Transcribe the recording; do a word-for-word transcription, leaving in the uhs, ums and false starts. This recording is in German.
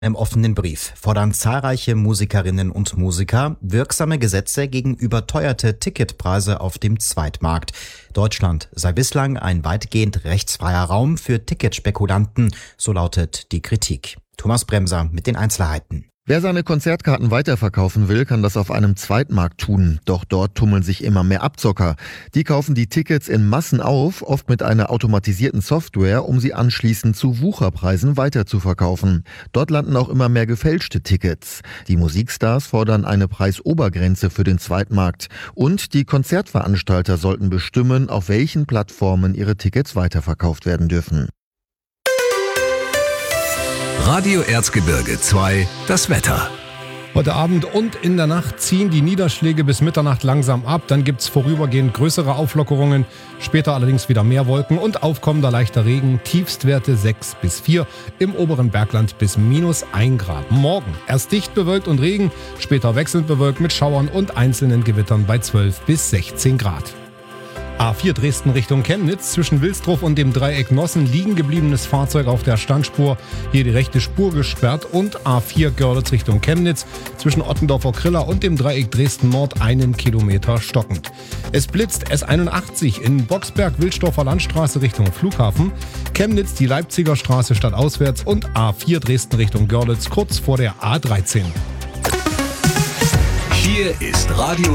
Im offenen Brief fordern zahlreiche Musikerinnen und Musiker wirksame Gesetze gegen überteuerte Ticketpreise auf dem Zweitmarkt. Deutschland sei bislang ein weitgehend rechtsfreier Raum für Ticketspekulanten, so lautet die Kritik. Thomas Bremser mit den Einzelheiten. Wer seine Konzertkarten weiterverkaufen will, kann das auf einem Zweitmarkt tun. Doch dort tummeln sich immer mehr Abzocker. Die kaufen die Tickets in Massen auf, oft mit einer automatisierten Software, um sie anschließend zu Wucherpreisen weiterzuverkaufen. Dort landen auch immer mehr gefälschte Tickets. Die Musikstars fordern eine Preisobergrenze für den Zweitmarkt. Und die Konzertveranstalter sollten bestimmen, auf welchen Plattformen ihre Tickets weiterverkauft werden dürfen. Radio Erzgebirge zwei, das Wetter. Heute Abend und in der Nacht ziehen die Niederschläge bis Mitternacht langsam ab. Dann gibt es vorübergehend größere Auflockerungen, später allerdings wieder mehr Wolken und aufkommender leichter Regen. Tiefstwerte sechs bis vier, im oberen Bergland bis minus ein Grad. Morgen erst dicht bewölkt und Regen, später wechselnd bewölkt mit Schauern und einzelnen Gewittern bei zwölf bis sechzehn Grad. A vier Dresden Richtung Chemnitz, zwischen Wilsdruff und dem Dreieck Nossen liegen gebliebenes Fahrzeug auf der Standspur, hier die rechte Spur gesperrt, und A vier Görlitz Richtung Chemnitz, zwischen Ottendorfer Kriller und dem Dreieck Dresden Nord einen Kilometer stockend. Es blitzt S einundachtzig in Boxberg-Wilsdorfer Landstraße Richtung Flughafen, Chemnitz die Leipziger Straße stadtauswärts und A vier Dresden Richtung Görlitz kurz vor der A dreizehn. Hier ist Radio